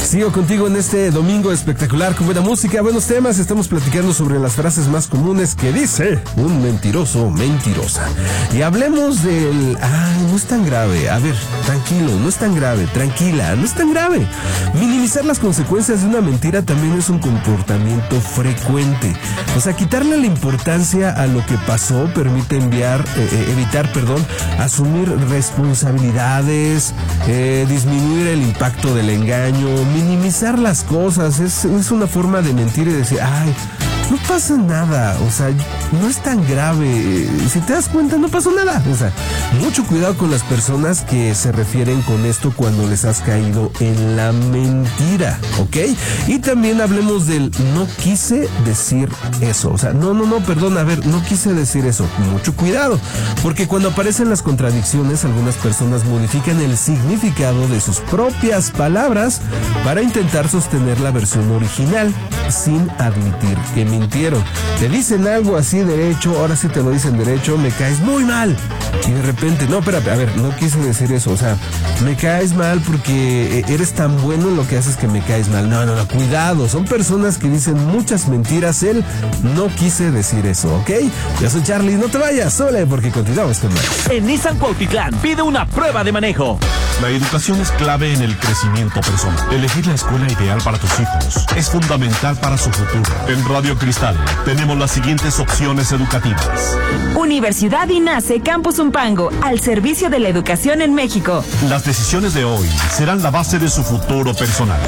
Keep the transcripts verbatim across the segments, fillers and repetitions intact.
Sigo contigo en este domingo espectacular con buena música, buenos temas. Estamos platicando sobre las frases más comunes que dice un mentiroso o mentirosa. Y hablemos del... Ah, no es tan grave. A ver, tranquilo, no es tan grave. Tranquila, no es tan grave. Minimizar las consecuencias de una mentira también es un comportamiento frecuente. O sea, quitarle la importancia a lo que pasó permite enviar, eh, evitar, perdón, asumir responsabilidades, eh, disminuir el impacto del engaño, minimizar las cosas. Es, es una forma de mentir y decir, ay, no pasa nada, o sea, no es tan grave, si te das cuenta no pasó nada. O sea, mucho cuidado con las personas que se refieren con esto cuando les has caído en la mentira, ¿ok? Y también hablemos del no quise decir eso, o sea, no, no, no, perdón, a ver, no quise decir eso. Mucho cuidado, porque cuando aparecen las contradicciones, algunas personas modifican el significado de sus propias palabras para intentar sostener la versión original sin admitir que mintieron. Te dicen algo así derecho, ahora sí te lo dicen derecho, me caes muy mal. Y de repente, no, espérate, a ver, no quise decir eso, o sea, me caes mal porque eres tan bueno en lo que haces que me caes mal. No, no, no, cuidado, son personas que dicen muchas mentiras. Él no quise decir eso, ¿ok? Yo soy Charlie, no te vayas, sole, porque continuamos con más. En Nissan Cuautitlán pide una prueba de manejo. La educación es clave en el crecimiento personal. Elegir la escuela ideal para tus hijos es fundamental para su futuro. En Radio Cristal tenemos las siguientes opciones educativas. Universidad INACE Campus Umpango, al servicio de la educación en México. Las decisiones de hoy serán la base de su futuro personal.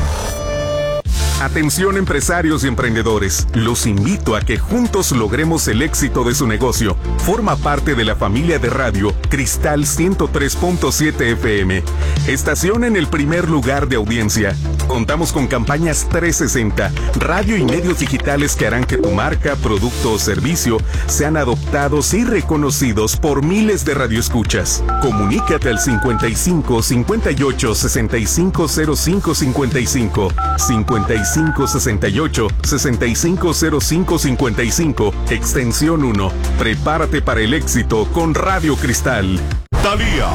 Atención empresarios y emprendedores, los invito a que juntos logremos el éxito de su negocio. Forma parte de la familia de radio Cristal ciento tres punto siete F M, estación en el primer lugar de audiencia. Contamos con campañas trescientos sesenta, radio y medios digitales que harán que tu marca, producto o servicio sean adoptados y reconocidos por miles de radioescuchas. Comunícate al cincuenta y cinco, cincuenta y ocho, sesenta y cinco cero cinco cincuenta y cinco, cincuenta y cinco sesenta y ocho, sesenta y cinco cero cinco cincuenta y cinco, extensión uno. Prepárate para el éxito con Radio Cristal. Thalía.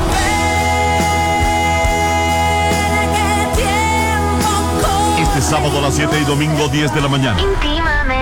Este sábado a las siete y domingo diez de la mañana. Intima.